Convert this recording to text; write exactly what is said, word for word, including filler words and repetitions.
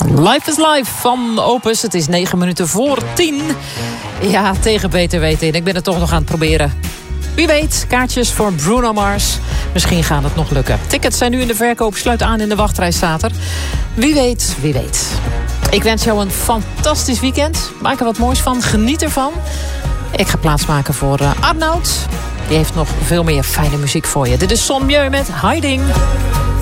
Life is Life van Opus. Het is negen minuten voor tien. Ja, tegen beter weten in. Ik ben het toch nog aan het proberen. Wie weet, kaartjes voor Bruno Mars. Misschien gaat het nog lukken. Tickets zijn nu in de verkoop. Sluit aan in de wachtrij staat er. Wie weet, wie weet. Ik wens jou een fantastisch weekend. Maak er wat moois van. Geniet ervan. Ik ga plaatsmaken voor uh, Arnoud. Die heeft nog veel meer fijne muziek voor je. Dit is Son Mieu met Hiding.